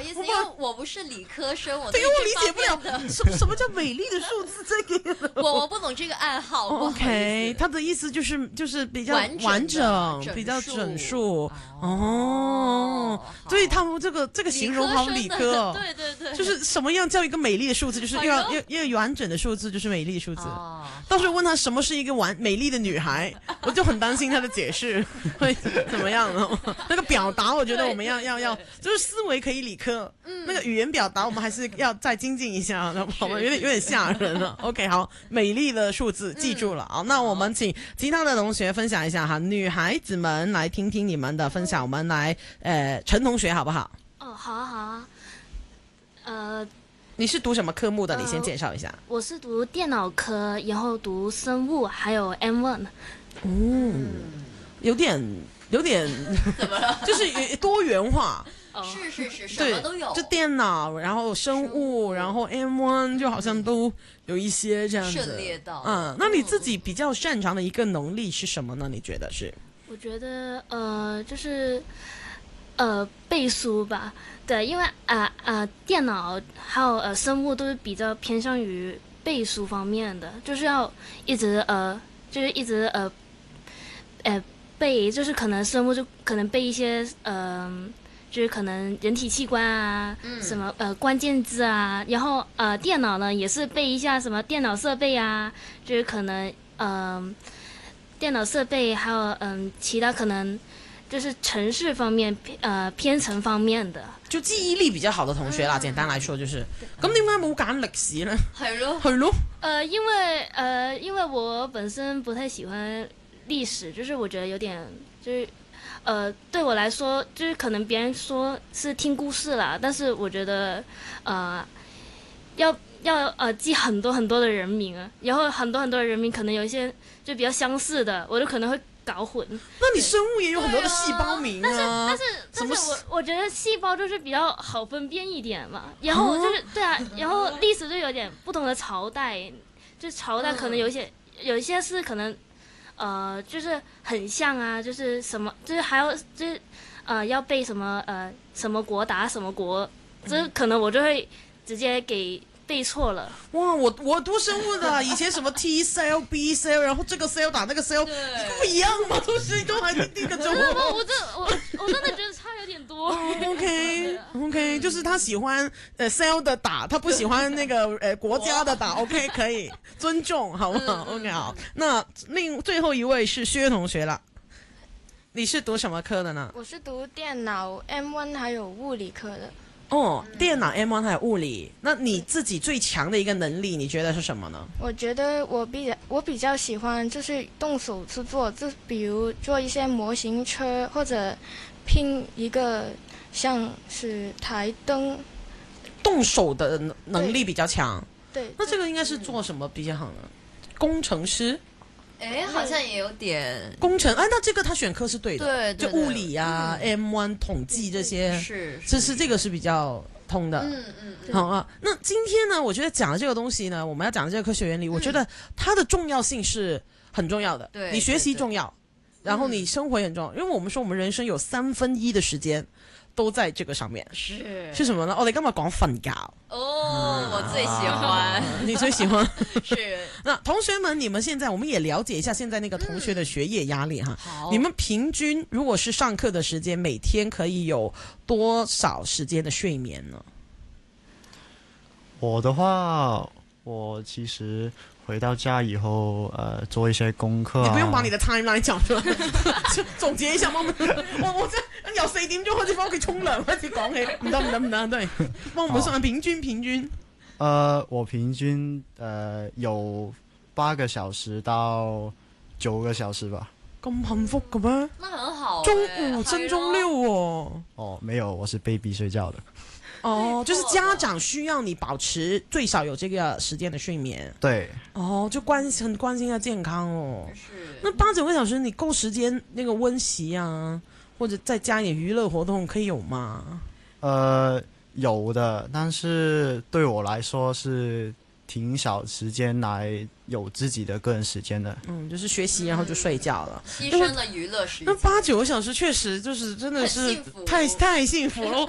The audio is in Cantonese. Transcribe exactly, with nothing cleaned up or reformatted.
意思？因为我不是理科生，我对，我理解不了什么什么叫美丽的数字这个。 我我不懂这个暗号。 OK， 他的意思就是就是比较完整完整， 整比较整数。 哦， 哦对他们这个这个形容好理科哦。 对对对， 就是什么样叫一个美丽的数字，就是要要要完整的数字就是美丽数字。哦，到时候问他什么是一个完美丽的女孩，我就很担心他的解释会怎么样呢？那个表达，我觉得我们要要要，就是思维可以理科，嗯，那个语言表达我们还是要再精进一下，好吗？有点有点吓人了。OK， 好，美丽的数字记住了。好，那我们请其他的同学分享一下哈，女孩子们来听听你们的分享。我们来，呃，陈同学好不好？ 哦，好啊，好啊。呃， 你是读什么科目的？你先介绍一下。 呃、我是读电脑科，然后读生物，还有 M 一。 嗯，有点有点怎么了？ 就是多元化。 哦，是是是，什么都有。 就电脑，然后生物，然后 M 一，就好像都有一些这样子。 涉猎到。 嗯，那你自己比较擅长的一个能力是什么呢？你觉得是？ 我觉得呃，就是呃背书吧。对，因为啊啊、呃呃、电脑还有呃生物都是比较偏向于背书方面的，就是要一直呃就是一直呃呃背，就是可能生物就可能背一些呃就是可能人体器官啊，嗯、什么呃关键字啊，然后呃电脑呢也是背一下什么电脑设备啊，就是可能嗯、呃、电脑设备还有嗯、呃、其他可能。就是程式方面，呃，編程方面的， 就記憶力比較好的同學啦。嗯、簡單來說，就是咁點解冇揀歷史呢？ 係咯， 係咯。 呃，因為呃，因為我本身不太喜歡歷史，就是我覺得有點，就是呃，對我來說，就是可能別人說是聽故事啦，但是我覺得呃，要要呃記很多很多的人名啊，然後很多很多的人名可能有一些就比較相似的，我就可能會。搞混， 那你生物也有很多的細胞名啊， 但是但是但是我我覺得細胞就是比較好分辨一點嘛，然後就是對啊，然後歷史就有點不同的朝代，就朝代可能有一些有一些是可能呃就是很像啊，就是什麼就是還要就是呃要背什麼呃什麼國打什麼國，就是可能我就會直接給。背錯了哇！我我讀生物的，以前什麼 T cell B cell， 然後這個 cell 打那個 cell， 不一樣嘛，都是都還是第一個中。 我我真我我真的覺得差有點多。 OK OK，就是他喜歡呃 cell 的打，他不喜歡那個呃國家的打。OK， 可以尊重，好不好 ？OK 好。那另最後一位是薛同學了，你是讀什麼科的呢？ 我是讀電腦 M 一還有物理科的。 哦，電腦 M 一還有物理，那你自己最強的一個能力，你覺得是什麼呢？ 我覺得我比較我比較喜歡就是動手去做，就比如做一些模型車，或者拼一個像是台燈。 動手的能力比較強。 對。對， 那這個應該是做什麼比較好呢？工程師？ 哎，好像也有點工程，哎，那這個他選科是對的， 對，對就物理啊、嗯、M 一 統計這些， 是， 這是這個是比較通的。 嗯嗯， 好啊。那今天呢，我覺得講的這個東西呢，我們要講的這個科學原理，嗯、我覺得它的重要性是很重要的。 對， 你學習重要， 對對， 然後你生活也很重要，因為我們說我們人生有三分一的時間都在這個上面。 是。 是什麼呢？我哋今日講瞓覺。 哦，我最喜歡。 你最喜歡？ 是。 那同學們，你們現在我們也了解一下現在那個同學的學業壓力哈。 好。 你們平均如果是上課的時間，每天可以有多少時間的睡眠呢？ 我的話，我其實回到家以後，呃，做一些功課、啊。 你不用把你的 timeline 講出來，總結一下我們。我我真由四點鐘開始翻屋企沖涼，開始講起，唔得唔得唔得，對，幫我們算平均平均。 呃，我平均呃有八個小時到九個小時吧。 咁幸福嘅咩？ 那很好。 中午升中六哦。 哦，沒有，我是被逼睡覺的。 哦，就是家長需要你保持最少有這個時間的睡眠。 對。 哦，就關很關心他健康哦。 是。 那八九個小時你夠時間那個溫習啊，或者再加一點娛樂活動可以有嗎？ 呃。有的，但是對我來說是挺少時間來有自己的個人時間的。 嗯，就是學習然後就睡覺了， 犧牲了娛樂時間。 那八九個小時確實就是真的是太太幸福了。